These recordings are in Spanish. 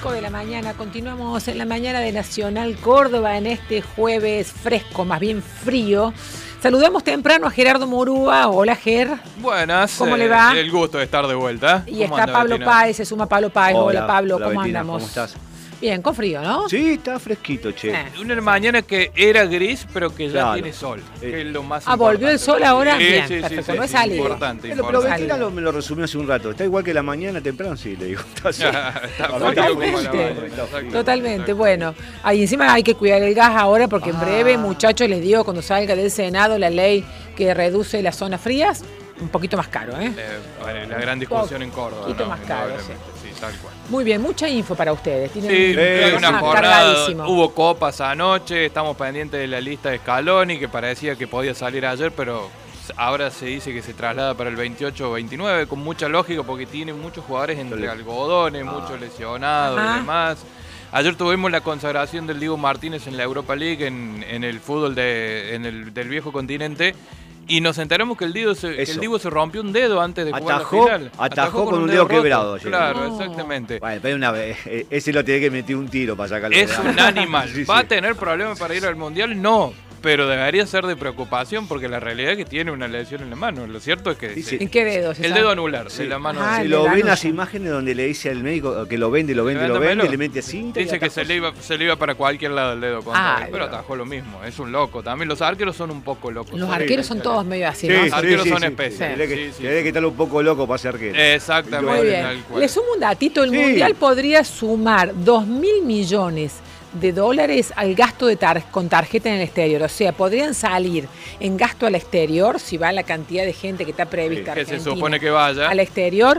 5 de la mañana. Continuamos en la mañana de Nacional Córdoba en este jueves fresco, más bien frío. Saludamos temprano a Gerardo Murúa. Hola, Ger. Buenas. ¿Cómo le va? El gusto de estar de vuelta. Y está Pablo Páez, se suma Pablo Páez. Hola Pablo, hola, ¿cómo Betina, andamos? ¿cómo estás? Bien, con frío, ¿no? Sí, está fresquito, che. Una mañana que era gris, pero que ya Claro. tiene sol, que es lo más importante. ¿Volvió el sol ahora? Sí, Bien, sí, perfecto, sí, no es sí, salido. importante. Pero Betina me lo resumió hace un rato. Está igual que la mañana temprano, sí, le digo. Está así. Totalmente, bueno. Ahí encima hay que cuidar el gas ahora porque en breve, muchachos, les digo, cuando salga del Senado la ley que reduce las zonas frías, un poquito más caro, ¿eh? La gran discusión en Córdoba. Un poquito más caro, sí, tal cual. Muy bien, mucha info para ustedes. Tienen una jornada, cargadísimo. hubo copas anoche, estamos pendientes de la lista de Scaloni, que parecía que podía salir ayer, pero ahora se dice que se traslada para el 28 o 29, con mucha lógica, porque tiene muchos jugadores entre algodones, muchos lesionados y demás. Ayer tuvimos la consagración del Dibu Martínez en la Europa League, en el fútbol del viejo continente. Y nos enteramos que el Dibu se rompió un dedo antes de jugar la final. Atajó con un dedo quebrado. Claro, exactamente. Bueno, pero una vez, ese lo tiene que meter un tiro para sacarlo. Es un animal. Sí, ¿Va a sí. tener problemas para ir al Mundial? No. Pero debería ser de preocupación porque la realidad es que tiene una lesión en la mano. Lo cierto es que... Sí. ¿En qué dedo? El dedo anular de la mano. Ah, Si lo ven las imágenes donde le dice al médico que lo vende, le mete cinta. Dice que se le iba para cualquier lado el dedo, pero atajó lo mismo. Es un loco. También los arqueros son un poco locos. Los arqueros son todos medio así, Sí, ¿no? Los arqueros son sí. especies. Tiene que estar un poco loco para ser arquero. Exactamente. Muy bien. Tal cual. Le sumo un datito. El Sí. Mundial podría sumar 2.000 millones de dólares al gasto con tarjeta en el exterior. O sea, podrían salir en gasto al exterior, si va la cantidad de gente que está prevista Que se Argentina, supone que vaya. al exterior,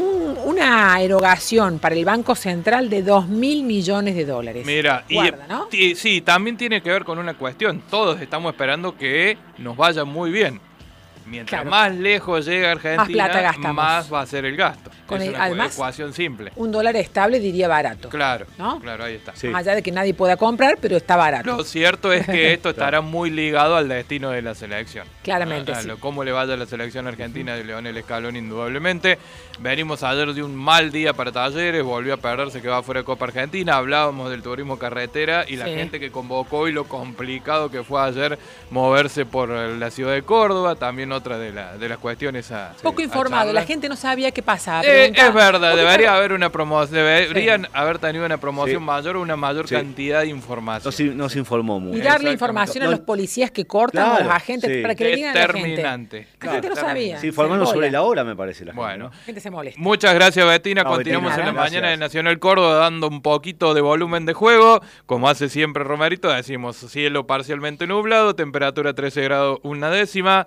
una erogación para el Banco Central de 2.000 millones de dólares. Mira, Guarda, ¿no? sí, también tiene que ver con una cuestión. Todos estamos esperando que nos vaya muy bien. Mientras más lejos llega Argentina, más plata gastamos. más va a ser el gasto. Es una además, ecuación simple. Un dólar estable diría barato. Claro, ¿no? claro, ahí está. Sí. Más allá de que nadie pueda comprar, pero está barato. Lo cierto es que esto estará muy ligado al destino de la selección. Claramente, sí. Cómo le vaya a la selección argentina de Lionel Scaloni, indudablemente. Venimos ayer de un mal día para Talleres, volvió a perderse, que va fuera de Copa Argentina. Hablábamos del turismo carretera y la gente que convocó y lo complicado que fue ayer moverse por la ciudad de Córdoba. También otra de las cuestiones poco informado, la gente no sabía qué pasaba. Es verdad, debería haber una promoción, deberían haber tenido una promoción mayor o una mayor cantidad de información. No se informó mucho. Y darle información a los policías que cortan, a los agentes, para que le digan a la gente. Determinante. La gente no sabía. Se informaron sobre la hora, me parece. Bueno. La gente se molesta. Muchas gracias, Betina. No, Continuamos Betina, en la mañana de gracias. Nacional Córdoba dando un poquito de volumen de juego. Como hace siempre Romerito, decimos cielo parcialmente nublado, temperatura 13 grados una décima,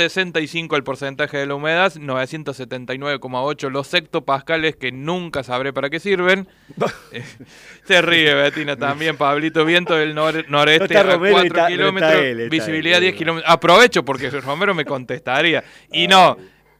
65 el porcentaje de la humedad, 979,8 los hectopascales que nunca sabré para qué sirven. Se ríe Betina también, Pablito. Viento del noreste a 4 kilómetros, visibilidad 10 kilómetros. Aprovecho porque Romero me contestaría. Y no,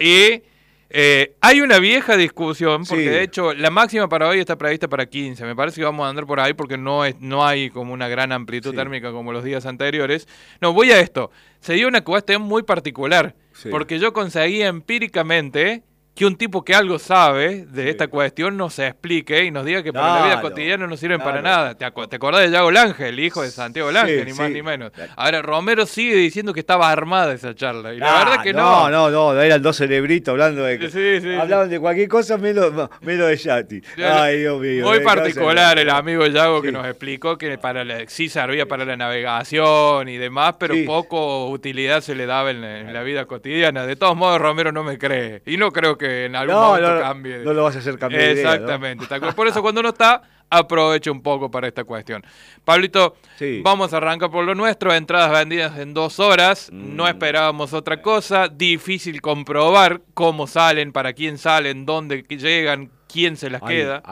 hay una vieja discusión, porque de hecho la máxima para hoy está prevista para 15. Me parece que vamos a andar por ahí porque no hay como una gran amplitud térmica como los días anteriores. No, voy a esto. Se dio una cuestión muy particular, porque yo conseguí empíricamente que un tipo que algo sabe de esta cuestión nos explique y nos diga que para la vida cotidiana no sirven para nada. ¿Te acordás de Yago Lange, el hijo de Santiago Lange, ni más ni menos? Ahora, Romero sigue diciendo que estaba armada esa charla, y la verdad que no. No, eran dos cerebritos hablando de... Hablaban de cualquier cosa menos de Yati. Ay, Dios mío. Muy particular el amigo Yago que nos explicó que sí servía para la navegación y demás, pero poco utilidad se le daba en la vida cotidiana. De todos modos, Romero no me cree, y no creo que en algún momento cambie. No lo vas a hacer cambiar de idea, exactamente. Por eso cuando no está, aprovecho un poco para esta cuestión. Pablito, vamos a arrancar por lo nuestro. Entradas vendidas en 2 horas. No esperábamos otra cosa. Difícil comprobar cómo salen, para quién salen, dónde llegan, quién se las queda.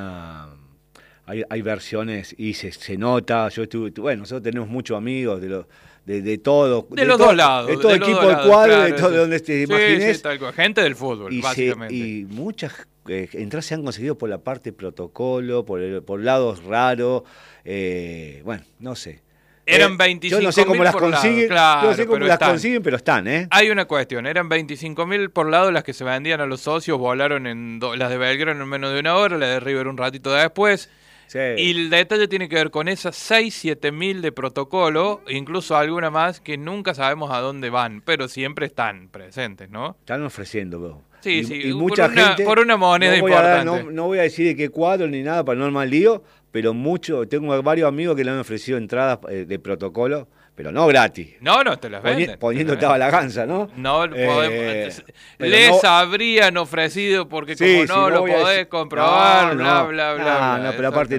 Hay versiones y se nota. Nosotros tenemos muchos amigos de todo. De los dos lados. De todo el equipo del cuadro, de todo donde te imagines. Tal cual. Gente del fútbol, básicamente. Y muchas entradas se han conseguido por la parte protocolo, por lados raros. No sé. Eran 25.000 yo no sé cómo las por lado, consiguen, claro, yo no sé cómo pero las están. consiguen, pero están, ¿eh? Hay una cuestión, eran 25.000 por lado las que se vendían a los socios, volaron las de Belgrano en menos de una hora, las de River un ratito después. Sí. Y el detalle tiene que ver con esas 6.000-7.000 de protocolo, incluso alguna más que nunca sabemos a dónde van, pero siempre están presentes, ¿no? Están ofreciendo, bro. Sí, y, sí, y mucha por una, gente, por una moneda no voy a dar- importante. no voy a decir de qué cuadro ni nada para no armar lío, pero tengo varios amigos que le han ofrecido entradas de protocolo, pero no gratis. No, te las venden. Poniéndote a la ganza, ¿no? No podemos. Pero Les no- habrían ofrecido porque Sí, como no si lo voy a podés decir- comprobar, No, bla, no. bla, bla, No, bla. no, pero aparte,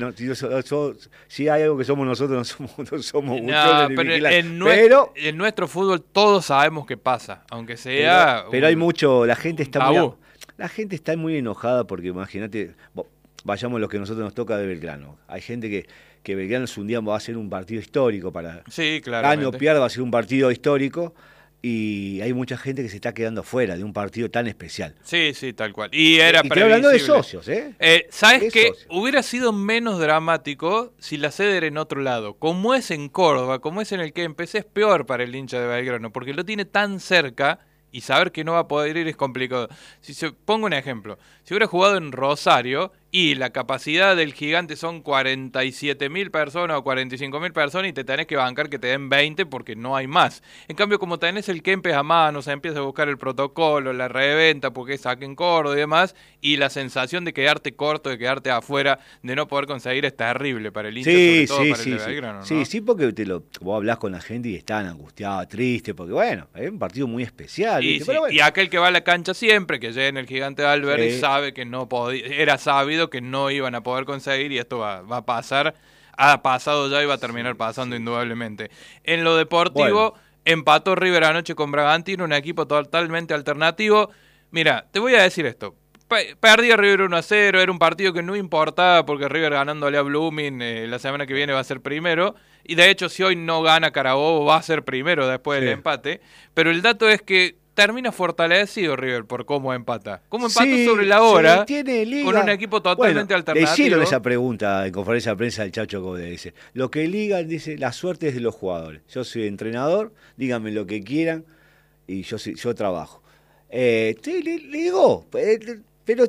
si hay algo que somos nosotros, no somos buchones ni pero vigilantes. en nuestro fútbol todos sabemos qué pasa, aunque sea. Pero hay mucho, la gente está muy, tabú. la gente está muy enojada porque imagínate, vayamos los que nosotros nos toca de Belgrano. Hay gente que Belgrano un día va a ser un partido histórico para Sí, claro. gane o pierda, va a ser un partido histórico y hay mucha gente que se está quedando fuera de un partido tan especial. Sí, sí, tal cual. Y era Y estoy hablando de previsible. socios, ¿eh? ¿Sabes De qué? socios. Hubiera sido menos dramático si la sede era en otro lado. Como es en Córdoba, como es en el que empecé, es peor para el hincha de Belgrano, porque lo tiene tan cerca y saber que no va a poder ir es complicado. Pongo un ejemplo. Si hubiera jugado en Rosario y la capacidad del Gigante son 47.000 personas o 45.000 personas y te tenés que bancar que te den 20 porque no hay más. En cambio, como tenés el Kempes a mano, se empieza a buscar el protocolo, la reventa porque es Saquen Córdoba y demás, y la sensación de quedarte corto, de quedarte afuera, de no poder conseguir es terrible para el hincha, sobre todo para el de Belgrano, ¿no? Sí, porque vos hablás con la gente y están angustiados, tristes, porque bueno, es un partido muy especial. Y, ¿viste? Pero bueno. y aquel que va a la cancha siempre, que llega en el Gigante de Alberdi, Sí. sabe que no podía, era sabido que no iban a poder conseguir y esto va a pasar, ha pasado ya y va a terminar pasando indudablemente. En lo deportivo, empató River anoche con Bragantino, un equipo totalmente alternativo. Mira, te voy a decir esto. Perdía River 1-0, era un partido que no importaba porque River ganándole a Blooming la semana que viene va a ser primero. Y de hecho, si hoy no gana Carabobo, va a ser primero después del empate. Pero el dato es que termina fortalecido River por cómo empata. ¿Cómo empató sobre la hora? Tiene liga. Con un equipo totalmente alternativo. Le hicieron esa pregunta en conferencia de prensa del Chacho Code. Dice, lo que liga, dice, la suerte es de los jugadores. Yo soy entrenador, díganme lo que quieran y yo trabajo. Sí, le digo, pero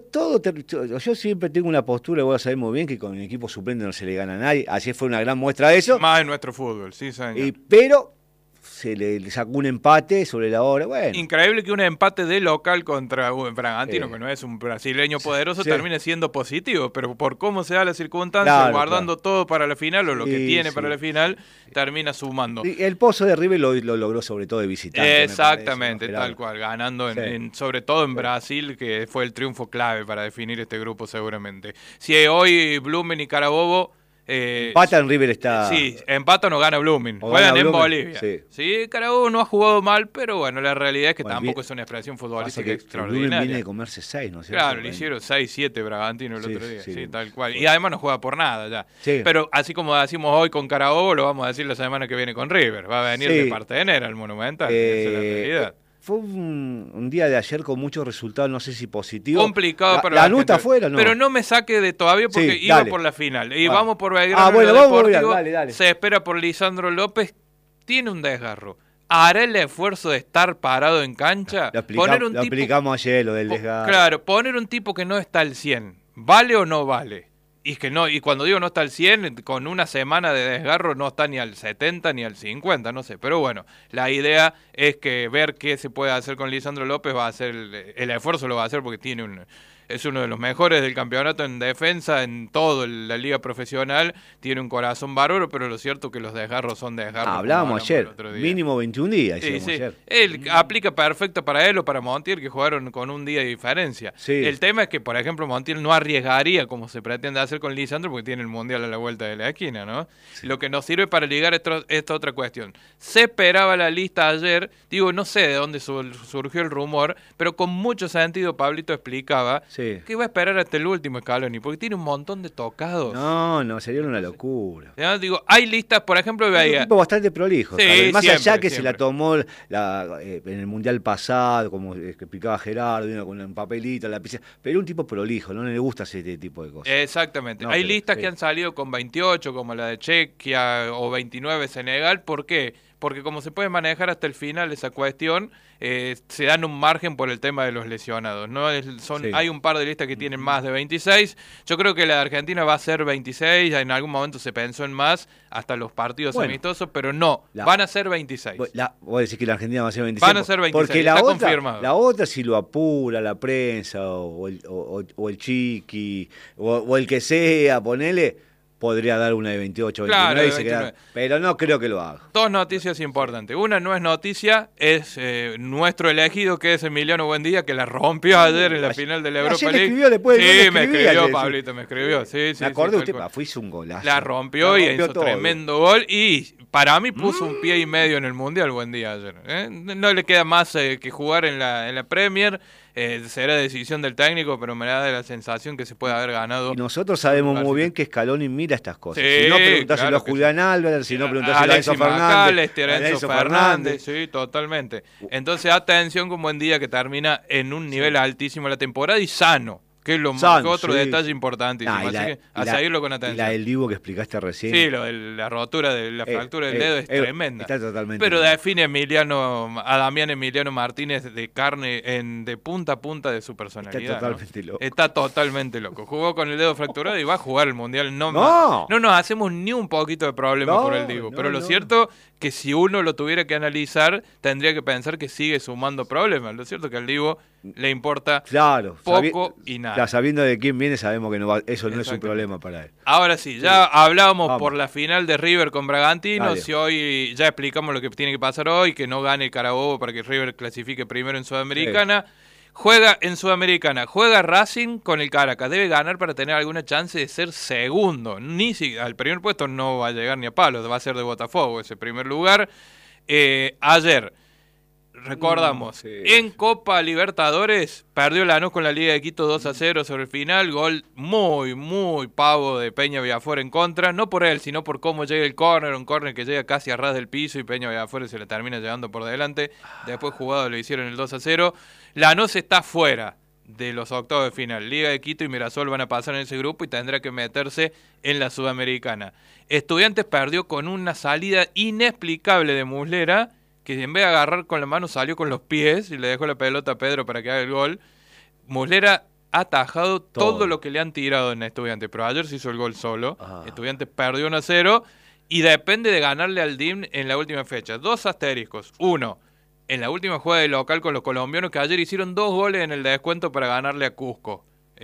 yo siempre tengo una postura, vos sabés muy bien que con el equipo suplente no se le gana a nadie. Ayer fue una gran muestra de eso. Más en nuestro fútbol, sí, señor. Pero se le sacó un empate sobre la hora. Bueno. Increíble que un empate de local contra un Bragantino, que no es un brasileño poderoso, termine siendo positivo, pero por cómo se da la circunstancia, guardando todo para la final o lo que tiene para la final, termina sumando. Y el Pozo de River lo logró sobre todo de visitante. Exactamente, tal cual, ganando sobre todo en Brasil, que fue el triunfo clave para definir este grupo seguramente. Si hoy Blooming y Carabobo empatan, River está. Sí, empatan o gana Blooming. Juegan en Bolivia. Sí, Carabobo no ha jugado mal, pero bueno, la realidad es que tampoco es una expresión futbolística extraordinaria. Blooming viene de comerse 6, ¿no es cierto? Claro, le hicieron 6-7 Bragantino el otro día. Sí, tal cual. Y además no juega por nada ya. Sí. Pero así como decimos hoy con Carabobo, lo vamos a decir la semana que viene con River. Va a venir de Partenera al Monumental. Esa es la realidad. Fue un día de ayer con muchos resultados, no sé si positivos. Complicado para la nota afuera, ¿no? Pero no me saque de todavía porque iba por la final. Y vamos por Belgrano. Bueno, Deportivo. Dale. Se espera por Lisandro López. Tiene un desgarro. ¿Hará el esfuerzo de estar parado en cancha? Lo explicamos ayer, lo del desgarro. Claro, poner un tipo que no está al 100. ¿Vale o no vale? Y cuando digo no está al 100, con una semana de desgarro no está ni al 70 ni al 50, no sé. Pero bueno, la idea es que ver qué se puede hacer con Lisandro López va a hacer, el esfuerzo lo va a hacer porque es uno de los mejores del campeonato en defensa, en toda la liga profesional, tiene un corazón bárbaro, pero lo cierto es que los desgarros son desgarros. Hablábamos ayer, mínimo 21 días. Sí. Ayer. Él aplica perfecto para él o para Montiel, que jugaron con un día de diferencia. Sí. El tema es que, por ejemplo, Montiel no arriesgaría como se pretende hacer con Lisandro porque tiene el Mundial a la vuelta de la esquina, ¿no? Sí. Lo que nos sirve para ligar esta otra cuestión. Se esperaba la lista ayer, no sé de dónde surgió el rumor, pero con mucho sentido Pablito explicaba Sí. ¿Qué va a esperar hasta el último Scaloni? Porque tiene un montón de tocados. No, sería una locura. Ya, digo, hay listas, por ejemplo, Es veía... un tipo bastante prolijo. Sí, Scaloni. Más siempre, allá que se siempre. la tomó en el Mundial pasado, como explicaba Gerardo, vino con un papelito, lapicera, pero un tipo prolijo, no le gusta ese tipo de cosas. Exactamente. No, Hay pero, listas sí. que han salido con 28, como la de Chequia, o 29 Senegal. ¿Por qué? Porque como se puede manejar hasta el final esa cuestión, se dan un margen por el tema de los lesionados, ¿no? Sí. Hay un par de listas que tienen más de 26. Yo creo que la de Argentina va a ser 26. En algún momento se pensó en más, hasta los partidos Bueno, amistosos, pero no, van a ser 26. Vos decís que la Argentina va a ser 26. Van a ser 26, Porque está confirmado. la otra, si lo apura la prensa o el Chiqui o el que sea, ponele, podría dar una de 28, 29 Claro, y se queda. Pero no creo que lo haga. Dos noticias importantes. Una no es noticia, es nuestro elegido, que es Emiliano Buendía, que la rompió ayer en la final de la Europa Ayer League. escribió después, sí, me escribí escribió, ayer, Pablito, me escribió. Sí, Me acordé, sí, usted, tal cual. hizo un golazo. La rompió y hizo todo. tremendo gol. Y para mí puso un pie y medio en el Mundial Buendía ayer. No le queda más que jugar en la Premier. Será decisión del técnico, pero me da la sensación que se puede haber ganado. Y nosotros sabemos muy bien que Scaloni mira estas cosas. Sí, Si no, preguntáselo claro a Julián Álvarez, si no, preguntáselo a Alexis Enzo Fernández. McAllister, a Enzo Fernández, sí, totalmente. Entonces, atención con Buendía, que termina en un nivel altísimo la temporada y sano, que es otro detalle importantísimo. Así que a seguirlo con atención. Y la del Divo que explicaste recién. Sí, lo de la rotura de la fractura del dedo es tremenda. Está totalmente. Pero define a Damián Emiliano Martínez de carne de punta a punta de su personalidad. Está totalmente loco. Está totalmente loco. Jugó con el dedo fracturado y va a jugar el Mundial. No nos hacemos ni un poquito de problema por el Divo. Pero lo cierto que si uno lo tuviera que analizar, tendría que pensar que sigue sumando problemas. Lo cierto que al Divo le importa poco y nada. Claro, sabiendo de quién viene, sabemos que eso no es un problema para él. Ahora sí, ya hablábamos por la final de River con Bragantino. Dale. Si hoy ya explicamos lo que tiene que pasar hoy, que no gane el Carabobo para que River clasifique primero en Sudamericana. Sí. Juega en Sudamericana, juega Racing con el Caracas. Debe ganar para tener alguna chance de ser segundo. Al primer puesto no va a llegar ni a palos, va a ser de Botafogo ese primer lugar. Ayer, recordamos, en Copa Libertadores perdió Lanús con la Liga de Quito 2-0 sobre el final. Gol muy, muy pavo de Peña Villafuera en contra. No por él, sino por cómo llega el córner. Un córner que llega casi a ras del piso y Peña Villafuera se le termina llevando por delante. Después jugado le hicieron el 2-0. Lanús está fuera de los octavos de final. Liga de Quito y Mirasol van a pasar en ese grupo y tendrá que meterse en la Sudamericana. Estudiantes perdió con una salida inexplicable de Muslera, que en vez de agarrar con la mano salió con los pies y le dejó la pelota a Pedro para que haga el gol. Muslera ha atajado todo lo que le han tirado en Estudiantes, pero ayer se hizo el gol solo. Estudiantes perdió 1-0 y depende de ganarle al DIM en la última fecha. 2 asteriscos. 1, en la última jugada de local con los colombianos, que ayer hicieron 2 goles en el descuento para ganarle a Cusco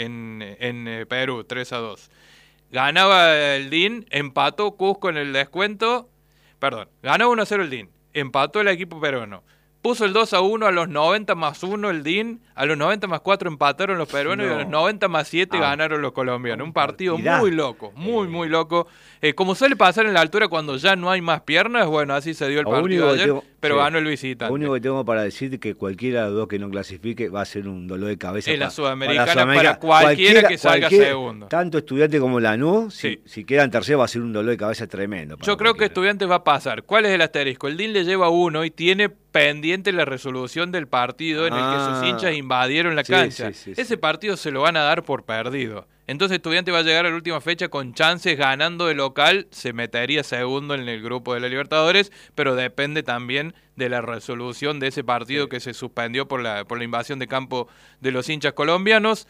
en Perú, 3-2. Ganaba el DIN, empató Cusco en el descuento. Ganó 1-0 el DIN. Empató el equipo peruano. Puso el 2-1 a los 90 más 1 el DIN, a los 90 más 4 empataron los peruanos y a los 90 más 7 ganaron los colombianos. Un partido muy loco, muy loco. Como suele pasar en la altura cuando ya no hay más piernas, bueno, así se dio el partido ayer, pero ganó el visitante. Lo único que tengo para decir es que cualquiera de los dos que no clasifique va a ser un dolor de cabeza. En la Sudamericana para cualquiera que salga segundo. Tanto Estudiante como Lanús, si quedan tercero va a ser un dolor de cabeza tremendo. Yo creo que Estudiantes va a pasar. ¿Cuál es el asterisco? El DIN le lleva 1 y tiene pendiente la resolución del partido en el que sus hinchas invadieron la cancha. Ese partido se lo van a dar por perdido. Entonces Estudiante va a llegar a la última fecha con chances, ganando de local, se metería segundo en el grupo de la Libertadores, pero depende también de la resolución de ese partido que se suspendió por la invasión de campo de los hinchas colombianos.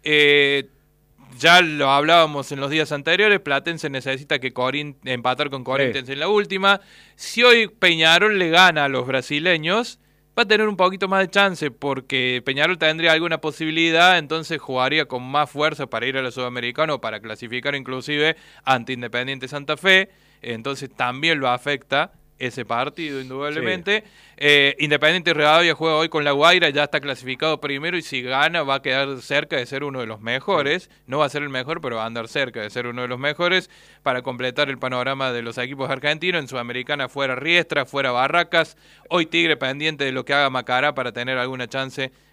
Ya lo hablábamos en los días anteriores, Platense necesita que empatar con Corinthians en la última. Si hoy Peñarol le gana a los brasileños, va a tener un poquito más de chance, porque Peñarol tendría alguna posibilidad, entonces jugaría con más fuerza para ir a la Sudamericana o para clasificar inclusive ante Independiente Santa Fe, entonces también lo afecta ese partido, indudablemente. Independiente Rivadavia juega hoy con La Guaira, ya está clasificado primero y si gana va a quedar cerca de ser uno de los mejores. No va a ser el mejor, pero va a andar cerca de ser uno de los mejores para completar el panorama de los equipos argentinos. En Sudamericana fuera Riestra, fuera Barracas. Hoy Tigre pendiente de lo que haga Macará para tener alguna chance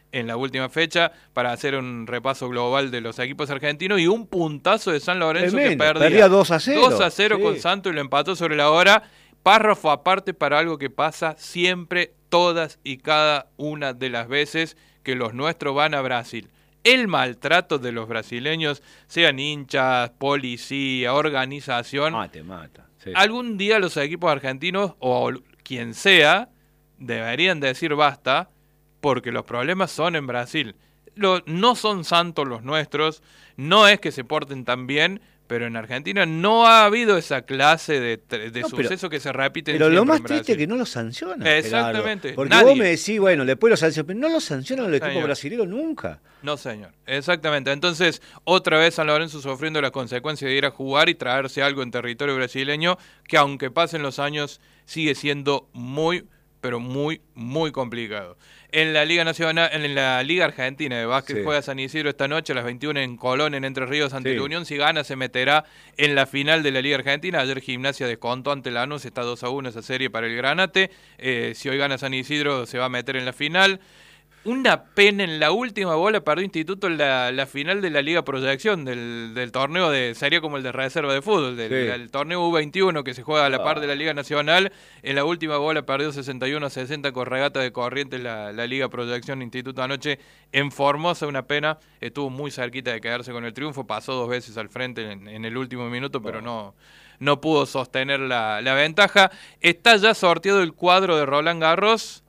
en la última fecha para hacer un repaso global de los equipos argentinos y un puntazo de San Lorenzo Tremendo. que Perdía 2-0. 2-0 sí. con Santos y lo empató sobre la hora. Párrafo aparte para algo que pasa siempre, todas y cada una de las veces que los nuestros van a Brasil. El maltrato de los brasileños, sean hinchas, policía, organización. Te mata. Sí. Algún día los equipos argentinos o quien sea deberían decir basta porque los problemas son en Brasil. No son santos los nuestros, no es que se porten tan bien, pero en Argentina no ha habido esa clase de suceso que se repite pero siempre lo más en triste Brasil. es que no lo sancionan. Exactamente. Gerardo. Porque Nadie. vos me decís, bueno, después lo sancionan, pero no lo sancionan los equipos Señor. brasileños nunca. No, señor. Exactamente. Entonces, otra vez San Lorenzo sufriendo las consecuencias de ir a jugar y traerse algo en territorio brasileño que aunque pasen los años sigue siendo muy, pero muy, muy complicado. En la Liga Nacional, en la Liga Argentina de Básquet Sí. juega San Isidro esta noche a las 21 en Colón, en Entre Ríos, ante Sí. la Unión. Si gana, se meterá en la final de la Liga Argentina. Ayer Gimnasia descontó ante Lanús, está 2-1 esa serie para el Granate. Si hoy gana San Isidro, se va a meter en la final. Una pena, en la última bola perdió Instituto en la final de la Liga Proyección del torneo sería como el de reserva de fútbol, del torneo U21 que se juega a la par de la Liga Nacional. En la última bola perdió 61-60 con regata de Corrientes la Liga Proyección Instituto anoche en Formosa. Una pena, estuvo muy cerquita de quedarse con el triunfo, pasó 2 veces al frente en el último minuto, pero no pudo sostener la ventaja. Está ya sorteado el cuadro de Roland Garros.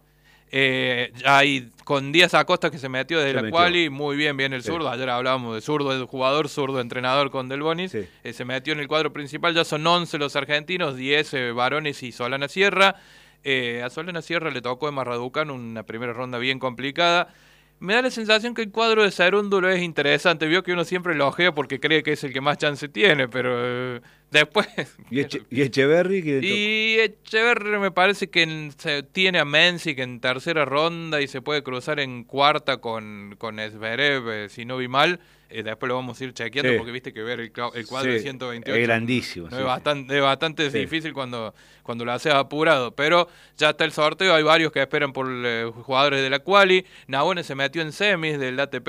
Hay con Díaz Acosta que se metió desde la quali, muy bien el zurdo. Ayer hablábamos de zurdo de jugador, zurdo entrenador con Del Bonis. Se metió en el cuadro principal, ya son 11 los argentinos, 10 varones y Solana Sierra. A Solana Sierra le tocó Emma Raducanu una primera ronda bien complicada. Me da la sensación que el cuadro de Cerúndulo es interesante. Vio que uno siempre lo ojea porque cree que es el que más chance tiene, pero después... ¿Y Echeverry? Y Echeverry me parece que tiene a Menzi que en tercera ronda y se puede cruzar en cuarta con Zverev, si no vi mal. Después lo vamos a ir chequeando porque viste que ver el cuadro de 128 es grandísimo. Es bastante difícil cuando lo haces apurado, pero ya está el sorteo, hay varios que esperan por jugadores de la quali. Nabone se metió en semis del ATP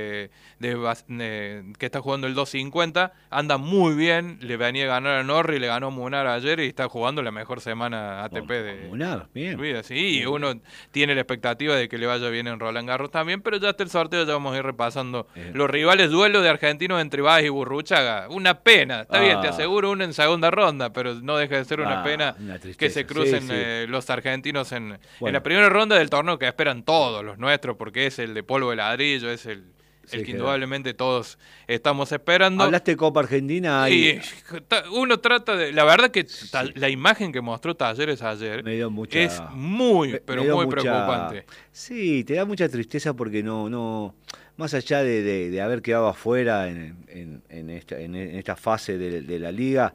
que está jugando el 250, anda muy bien, le venía a ganar a Norri, le ganó a Munar ayer y está jugando la mejor semana ATP de Munar, bien. vida, sí, y uno tiene la expectativa de que le vaya bien en Roland Garros también, pero ya está el sorteo, ya vamos a ir repasando los rivales. Duelo de argentinos entre Báez y Burruchaga, una pena, está bien, te aseguro uno en segunda ronda, pero no deja de ser una pena que se crucen los argentinos en la primera ronda del torneo que esperan todos los nuestros, porque es el de polvo de ladrillo, es el que indudablemente todos estamos esperando. Hablaste de Copa Argentina y uno trata de... La verdad que la imagen que mostró Talleres ayer es muy, pero muy preocupante. Sí, te da mucha tristeza porque no más allá de haber quedado afuera en esta fase de la liga,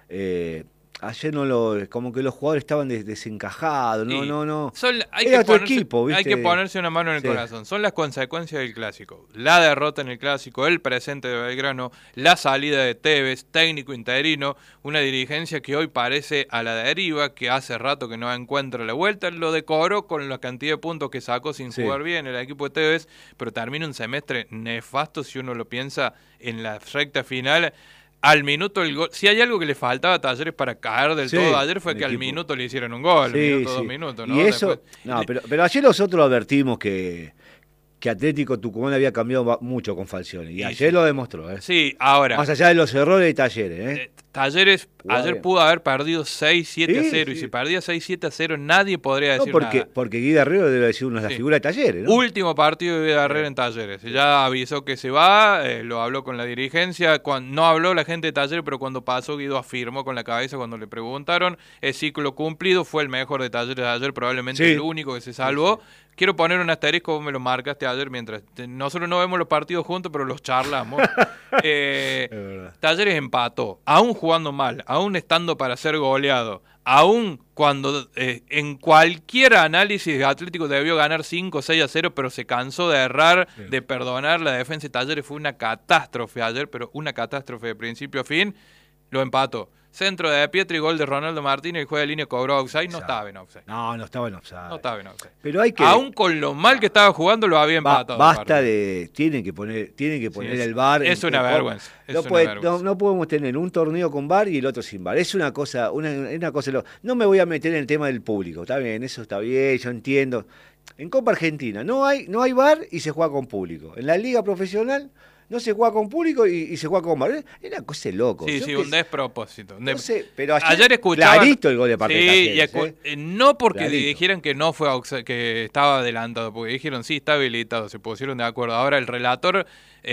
ayer como que los jugadores estaban desencajados, Era otro equipo, ¿viste? Hay que ponerse una mano en el corazón. Son las consecuencias del clásico. La derrota en el clásico, el presente de Belgrano, la salida de Tevez, técnico interino, una dirigencia que hoy parece a la deriva, que hace rato que no encuentra la vuelta. Lo decoró con la cantidad de puntos que sacó sin jugar bien el equipo de Tevez, pero termina un semestre nefasto si uno lo piensa en la recta final. Al minuto el gol. Si hay algo que le faltaba a Talleres para caer del todo ayer fue que al minuto le hicieron un gol, minuto, 2 minutos, ¿no? Y eso, pero ayer nosotros advertimos que Atlético Tucumán había cambiado mucho con Falcioni. Y ayer lo demostró. Sí, ahora. Más allá de los errores de Talleres. Talleres ayer pudo haber perdido 6-7-0. Y si perdía 6-7-0, nadie podría decir nada. Porque Guida Herrero debe ser una de las figuras de Talleres, ¿no? Último partido de Guida Herrero en Talleres. Ya avisó que se va, lo habló con la dirigencia. No habló la gente de Talleres, pero cuando pasó, Guido afirmó con la cabeza cuando le preguntaron. El ciclo cumplido, fue el mejor de Talleres ayer, probablemente el único que se salvó. Quiero poner un asterisco, vos me lo marcaste ayer mientras... Nosotros no vemos los partidos juntos, pero los charlamos. Talleres empató, aún jugando mal, aún estando para ser goleado, aún cuando en cualquier análisis Atlético debió ganar 5-6-0, pero se cansó de errar, de perdonar. La defensa de Talleres fue una catástrofe ayer, pero una catástrofe de principio a fin. Lo empató. centro de Pietri, gol de Ronaldo Martínez, el juez de línea cobró offside, no estaba en offside. No estaba en offside. No estaba en offside. Pero hay que... Aún con lo mal que estaba jugando, lo había empatado. Basta de... Tienen que poner el VAR. Es una vergüenza. No podemos tener un torneo con VAR y el otro sin VAR. Es una cosa... No me voy a meter en el tema del público. Está bien, eso está bien, yo entiendo. En Copa Argentina no hay VAR y se juega con público. En la liga profesional no se juega con público y se juega con VAR. Es una cosa de loco. Sí, un despropósito. No sé, pero ayer escuchaba clarito el gol de parte de Talleres, no porque dijeran que no fue que estaba adelantado, porque dijeron sí, está habilitado, se pusieron de acuerdo. Ahora el relator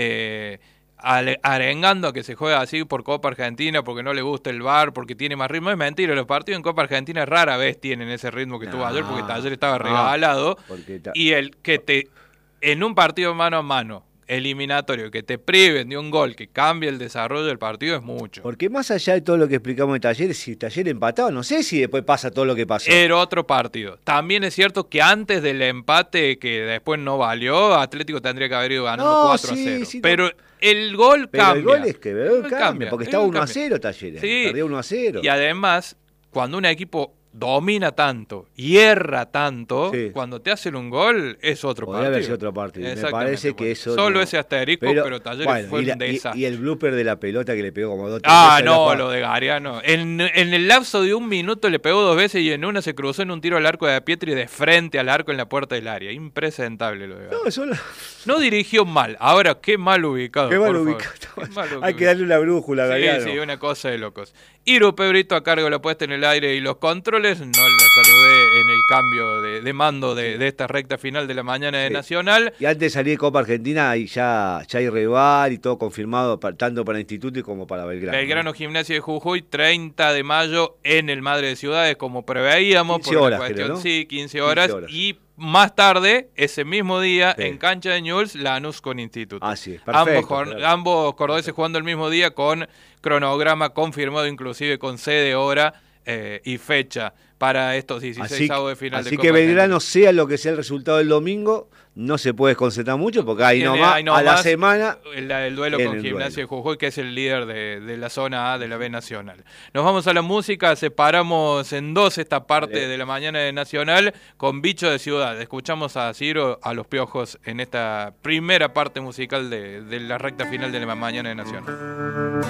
arengando a que se juega así por Copa Argentina porque no le gusta el VAR, porque tiene más ritmo, es mentira. Los partidos en Copa Argentina rara vez tienen ese ritmo que tuvo ayer, porque Talleres estaba regalado. Y el que en un partido mano a mano eliminatorio, que te priven de un gol que cambie el desarrollo del partido, es mucho. Porque más allá de todo lo que explicamos de Talleres, si Talleres empatado, no sé si después pasa todo lo que pasó. Era otro partido. También es cierto que antes del empate, que después no valió, Atlético tendría que haber ido ganando 4-0. Sí, pero el gol cambia. El gol es que cambia, porque estaba 1-0 Talleres. Sí. Perdió 1-0. Y además, cuando un equipo domina tanto y erra tanto, cuando te hacen un gol es otro partido. Podría haber sido otro partido. Me parece que eso solo ese asterisco, pero Talleres fue un desastre. Y el blooper de la pelota que le pegó como 2 veces. Lo de Gariano. En el lapso de un minuto le pegó 2 veces y en una se cruzó en un tiro al arco de Pietri de frente al arco en la puerta del área. Impresentable lo de Gariano. No dirigió mal. Ahora, qué mal ubicado. Qué mal ubicado. Hay que darle una brújula a Gariano. Sí, una cosa de locos. Iro Pebrito a cargo de la puesta en el aire y los controles. No la saludé en el cambio de mando de esta recta final de la mañana de Nacional. Y antes de salir de Copa Argentina y ya hay rival y todo confirmado, tanto para Instituto como para Belgrano. Belgrano Gimnasia de Jujuy, 30 de mayo en el Madre de Ciudades, como preveíamos. 15 horas, creo, ¿no? Sí, 15 horas. Y más tarde, ese mismo día, en cancha de Newell's, Lanús con Instituto. Así es, perfecto. Ambos cordobeses jugando el mismo día con cronograma confirmado, inclusive con sede, hora y fecha para estos 16 avos de final de Copa. Así que Belgrano, sea lo que sea el resultado del domingo, no se puede desconcentrar mucho porque ahí nomás a la semana el duelo con Gimnasia de Jujuy, que es el líder de la zona A de la B Nacional. Nos vamos a la música, separamos en dos esta parte de la mañana de Nacional con Bicho de Ciudad. Escuchamos a Ciro, a Los Piojos en esta primera parte musical de la recta final de la mañana de Nacional.